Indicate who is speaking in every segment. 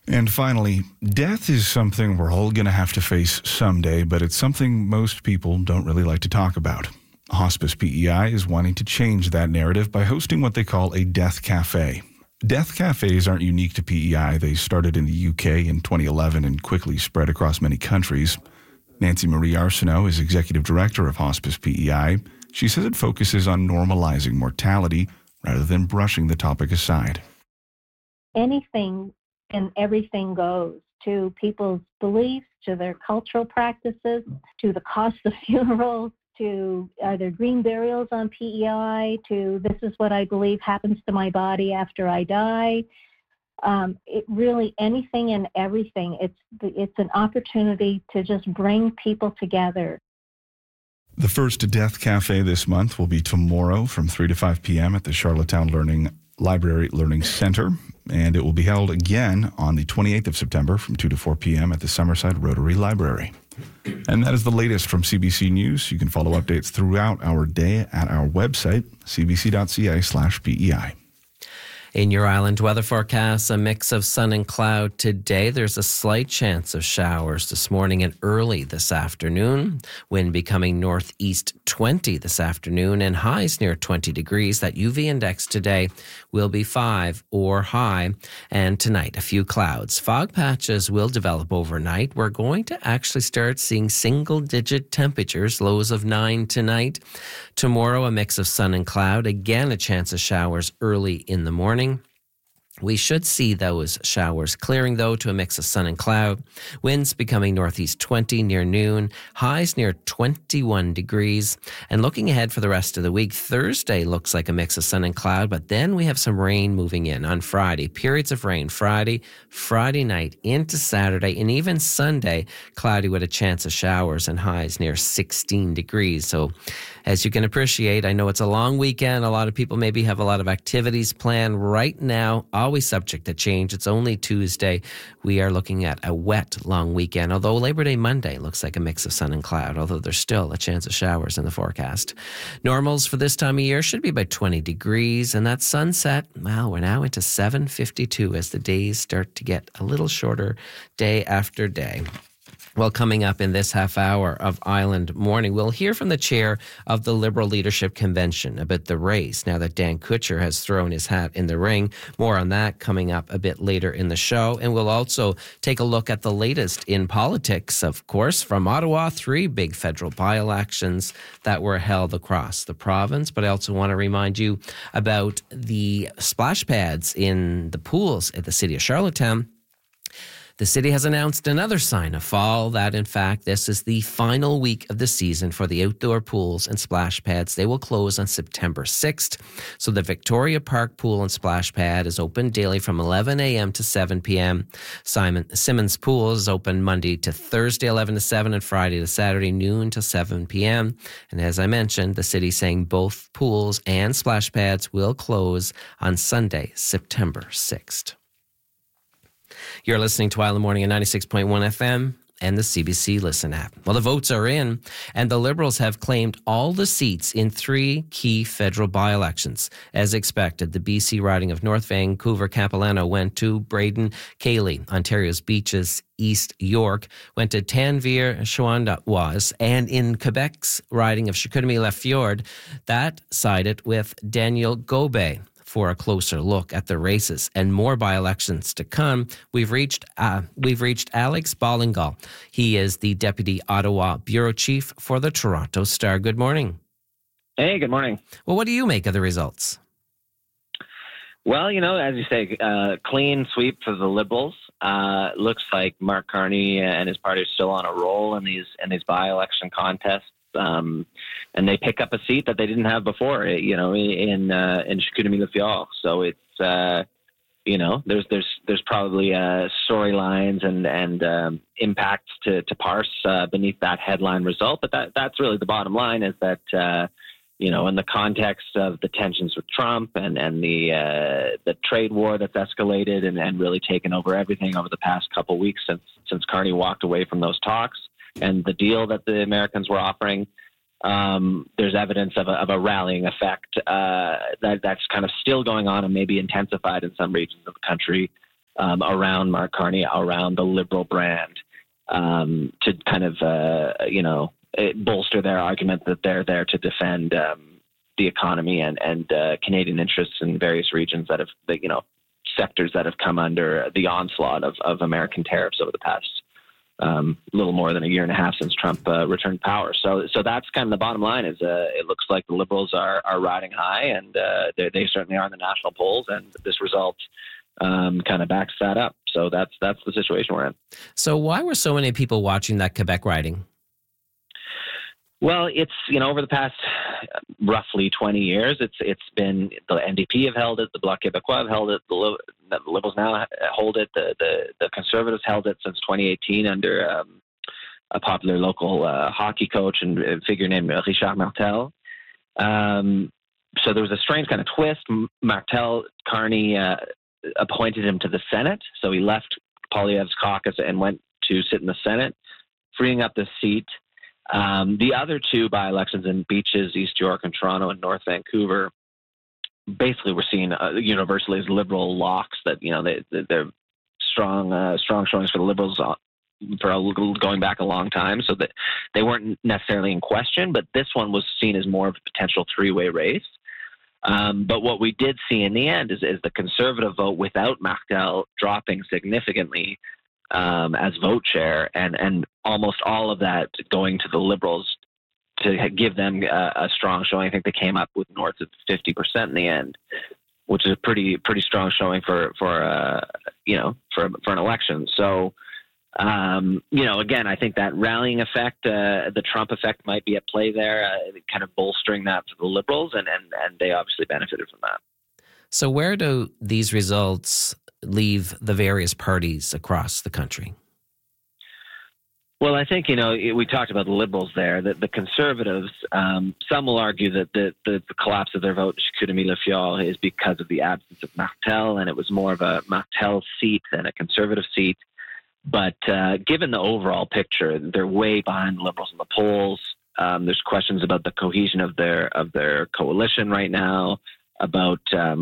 Speaker 1: And finally, death is something we're all going to have to face someday, but it's something most people don't really like to talk about. Hospice PEI is wanting to change that narrative by hosting what they call a death cafe. Death cafes aren't unique to PEI. They started in the UK in 2011 and quickly spread across many countries. Nancy Marie Arsenault is executive director of Hospice PEI. She says it focuses on normalizing mortality rather than brushing the topic aside.
Speaker 2: Anything and everything goes, to people's beliefs, to their cultural practices, to the cost of funerals, to either green burials on PEI, to this is what I believe happens to my body after I die. It really, anything and everything. It's an opportunity to just bring people together.
Speaker 1: The first Death Cafe this month will be tomorrow from 3 to 5 p.m. at the Charlottetown Library Learning Center, and it will be held again on the 28th of September from 2 to 4 p.m. at the Summerside Rotary Library. And that is the latest from CBC News. You can follow updates throughout our day at our website, cbc.ca/PEI.
Speaker 3: In your island weather forecast, a mix of sun and cloud today. There's a slight chance of showers this morning and early this afternoon. Wind becoming northeast 20 this afternoon and highs near 20 degrees. That UV index today will be 5 or high. And tonight, a few clouds. Fog patches will develop overnight. We're going to actually start seeing single-digit temperatures, lows of 9 tonight. Tomorrow, a mix of sun and cloud. Again, a chance of showers early in the morning. We should see those showers clearing, though, to a mix of sun and cloud. Winds becoming northeast 20 near noon. Highs near 21 degrees. And looking ahead for the rest of the week, Thursday looks like a mix of sun and cloud, but then we have some rain moving in on Friday. Periods of rain Friday night into Saturday, and even Sunday, cloudy with a chance of showers and highs near 16 degrees. So as you can appreciate, I know it's a long weekend. A lot of people maybe have a lot of activities planned right now, always subject to change. It's only Tuesday. We are looking at a wet, long weekend, although Labor Day Monday looks like a mix of sun and cloud, although there's still a chance of showers in the forecast. Normals for this time of year should be about 20 degrees, and that sunset, well, we're now into 7:52 as the days start to get a little shorter day after day. Well, coming up in this half hour of Island Morning, we'll hear from the chair of the Liberal Leadership Convention about the race now that Dan Kutcher has thrown his hat in the ring. More on that coming up a bit later in the show. And we'll also take a look at the latest in politics, of course, from Ottawa, 3 big federal by-elections that were held across the province. But I also want to remind you about the splash pads in the pools at the city of Charlottetown. The city has announced another sign of fall, that in fact this is the final week of the season for the outdoor pools and splash pads. They will close on September 6th. So the Victoria Park Pool and Splash Pad is open daily from 11 a.m. to 7 p.m. Simmons Pool is open Monday to Thursday, 11 to 7, and Friday to Saturday, noon to 7 p.m. And as I mentioned, the city saying both pools and splash pads will close on Sunday, September 6th. You're listening to Island Morning at 96.1 FM and the CBC Listen app. Well, the votes are in, and the Liberals have claimed all the seats in 3 key federal by-elections. As expected, the BC riding of North Vancouver-Capilano went to Braden Cayley. Ontario's Beaches East York went to Tanvir-Chouindoise, and in Quebec's riding of Chicoutimi-Lafjord, that sided with Daniel Gobet. For a closer look at the races and more by-elections to come, we've reached Alex Bollingal. He is the Deputy Ottawa Bureau Chief for the Toronto Star. Good morning.
Speaker 4: Hey, good morning.
Speaker 3: Well, what do you make of the results?
Speaker 4: Well, as you say, clean sweep for the Liberals. Looks like Mark Carney and his party are still on a roll in these by-election contests. And they pick up a seat that they didn't have before, in Chicoutimi-Lafjord. So it's, there's probably storylines and impacts to parse beneath that headline result. But that's really the bottom line, is that, in the context of the tensions with Trump and the trade war that's escalated and really taken over everything over the past couple weeks since Carney walked away from those talks and the deal that the Americans were offering, there's evidence of a rallying effect that's kind of still going on and maybe intensified in some regions of the country around Mark Carney, around the Liberal brand, to kind of, bolster their argument that they're there to defend the economy and Canadian interests in various regions that have, sectors that have come under the onslaught of American tariffs over the past little more than a year and a half since Trump returned power. So that's kind of the bottom line. Is it looks like the Liberals are riding high, and they certainly are in the national polls, and this result kind of backs that up. So that's the situation we're in.
Speaker 3: So why were so many people watching that Quebec riding?
Speaker 4: Well, it's, over the past roughly 20 years, it's been the NDP have held it, the Bloc Québécois have held it, the Liberals now hold it, the Conservatives held it since 2018 under a popular local hockey coach and figure named Richard Martel. So there was a strange kind of twist. Martel, Carney appointed him to the Senate, so he left Poilievre's caucus and went to sit in the Senate, freeing up the seat. The other two by-elections in Beaches, East York, and Toronto, and North Vancouver, basically we're seeing universally as Liberal locks. That they're strong showings for the Liberals for going back a long time, so that they weren't necessarily in question. But this one was seen as more of a potential three-way race. But what we did see in the end is the Conservative vote without Martel dropping significantly as vote share, and almost all of that going to the Liberals to give them a strong showing. I think they came up with north of 50% in the end, which is a pretty strong showing for an election. So, again, I think that rallying effect, the Trump effect, might be at play there, kind of bolstering that for the Liberals, and they obviously benefited from that.
Speaker 3: So where do these results leave the various parties across the country?
Speaker 4: Well, I think, we talked about the Liberals there, that the Conservatives, some will argue that the collapse of their vote, Chicoutimi Lefior, is because of the absence of Martel, and it was more of a Martel seat than a Conservative seat. But given the overall picture, they're way behind the Liberals in the polls. There's questions about the cohesion of their coalition right now, about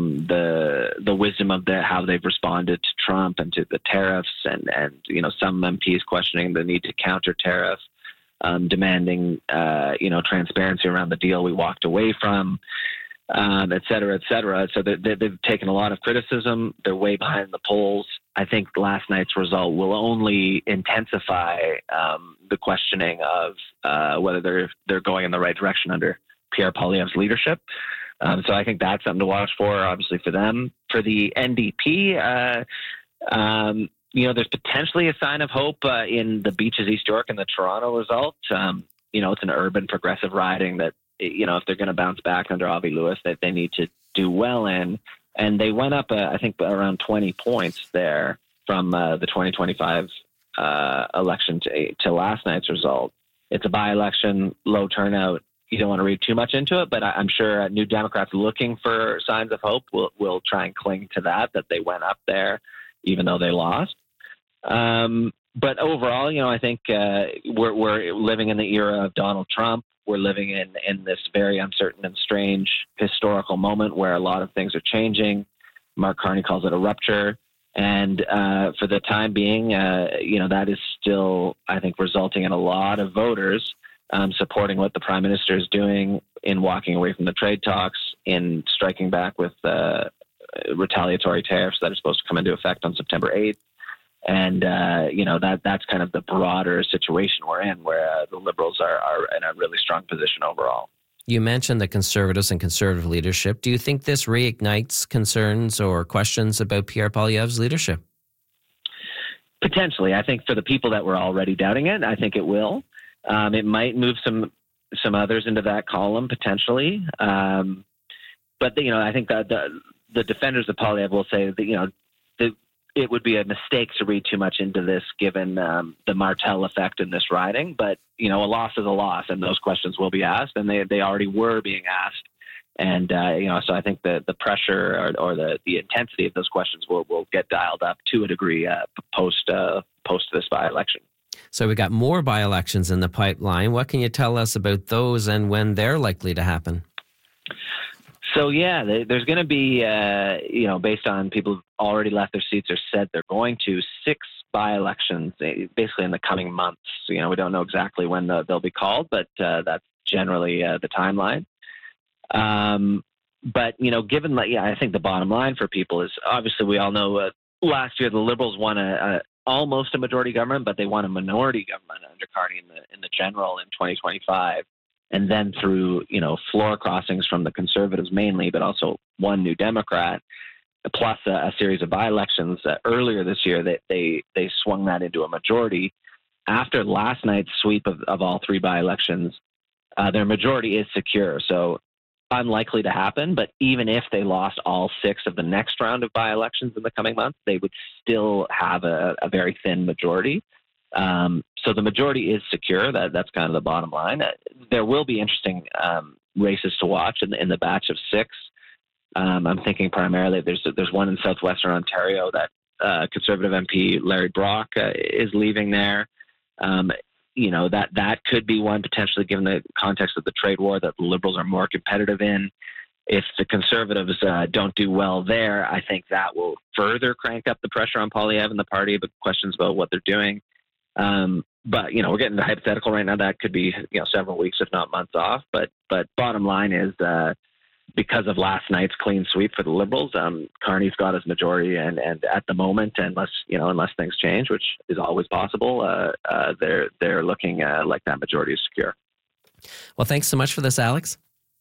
Speaker 4: the wisdom of how they've responded to Trump and to the tariffs, and some MPs questioning the need to counter tariff, demanding transparency around the deal we walked away from, et cetera, et cetera. So they've taken a lot of criticism. They're way behind the polls. I think last night's result will only intensify the questioning of whether they're going in the right direction under Pierre Poilievre's leadership. So I think that's something to watch for, obviously, for them. For the NDP, there's potentially a sign of hope in the Beaches, East York, and the Toronto result. It's an urban progressive riding that, if they're going to bounce back under Avi Lewis, that they need to do well in. And they went up, I think, around 20 points there from the 2025 election to last night's result. It's a by-election, low turnout. You don't want to read too much into it, but I'm sure New Democrats looking for signs of hope will try and cling to that they went up there, even though they lost. But overall, I think we're living in the era of Donald Trump. We're living in this very uncertain and strange historical moment where a lot of things are changing. Mark Carney calls it a rupture. And for the time being, that is still, I think, resulting in a lot of voters supporting what the Prime Minister is doing in walking away from the trade talks, in striking back with retaliatory tariffs that are supposed to come into effect on September 8th. And, that's kind of the broader situation we're in, where the Liberals are in a really strong position overall.
Speaker 3: You mentioned the Conservatives and Conservative leadership. Do you think this reignites concerns or questions about Pierre Poilievre's leadership?
Speaker 4: Potentially. I think for the people that were already doubting it, I think it will. It might move some others into that column potentially, but I think that the defenders of Poilievre will say that it would be a mistake to read too much into this, given the Martel effect in this riding. But a loss is a loss, and those questions will be asked, and they already were being asked. And so I think the pressure or the intensity of those questions will get dialed up to a degree post this by-election.
Speaker 3: So we got more by-elections in the pipeline. What can you tell us about those and when they're likely to happen?
Speaker 4: So, there's going to be, based on people who've already left their seats or said they're going to, 6 by-elections, basically in the coming months. We don't know exactly when they'll be called, but that's generally the timeline. But, given that, I think the bottom line for people is, obviously we all know last year the Liberals won almost a majority government, but they won a minority government under Carney in the general in 2025. And then through, floor crossings from the Conservatives mainly, but also one New Democrat, plus a series of by-elections earlier this year, that they swung that into a majority. After last night's sweep of all 3 by-elections, their majority is secure. So unlikely to happen, but even if they lost all 6 of the next round of by-elections in the coming months, they would still have a very thin majority. So the majority is secure. That's kind of the bottom line. There will be interesting races to watch in the batch of 6. I'm thinking primarily there's one in southwestern Ontario that Conservative MP Larry Brock is leaving there. That could be one potentially, given the context of the trade war, that the Liberals are more competitive in. If the Conservatives don't do well there, I think that will further crank up the pressure on Poilievre and the party, but questions about what they're doing. But we're getting the hypothetical right now. That could be several weeks, if not months off. But bottom line is, because of last night's clean sweep for the Liberals, Carney's got his majority, and at the moment, unless things change, which is always possible, they're looking like that majority is secure.
Speaker 3: Well, thanks so much for this, Alex.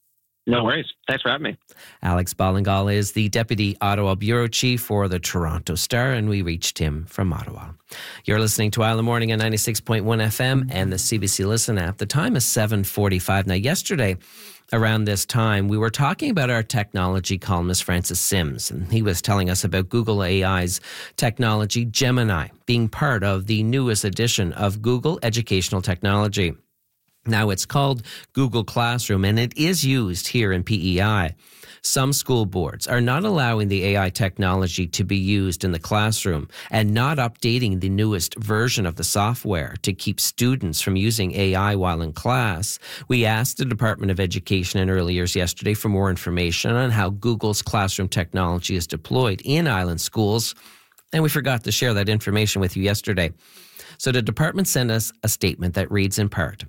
Speaker 4: No worries. Thanks for having me.
Speaker 3: Alex Ballingall is the Deputy Ottawa Bureau Chief for the Toronto Star, and we reached him from Ottawa. You're listening to Island Morning on 96.1 FM and the CBC Listen app. The time is 7:45. Now, yesterday, around this time, we were talking about our technology columnist, Francis Sims, and he was telling us about Google AI's technology, Gemini, being part of the newest edition of Google Educational Technology. Now, it's called Google Classroom, and it is used here in PEI. Some school boards are not allowing the AI technology to be used in the classroom and not updating the newest version of the software to keep students from using AI while in class. We asked the Department of Education and Early Years yesterday for more information on how Google's classroom technology is deployed in island schools, and we forgot to share that information with you yesterday. So the department sent us a statement that reads in part: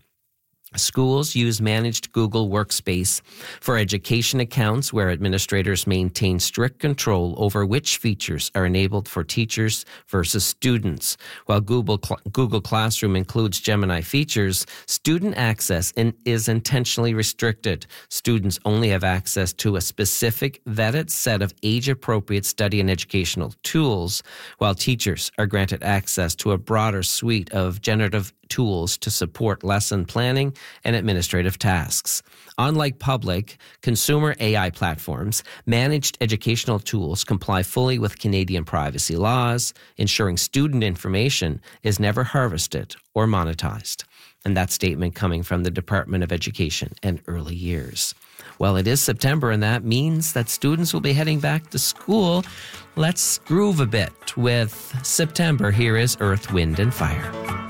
Speaker 3: schools use managed Google Workspace for education accounts where administrators maintain strict control over which features are enabled for teachers versus students. While Google Classroom includes Gemini features, student access is intentionally restricted. Students only have access to a specific vetted set of age-appropriate study and educational tools, while teachers are granted access to a broader suite of generative tools to support lesson planning and administrative tasks. Unlike public, consumer AI platforms, managed educational tools comply fully with Canadian privacy laws, ensuring student information is never harvested or monetized. And that statement coming from the Department of Education and Early Years. Well, it is September, and that means that students will be heading back to school. Let's groove a bit with September. Here is Earth, Wind, and Fire.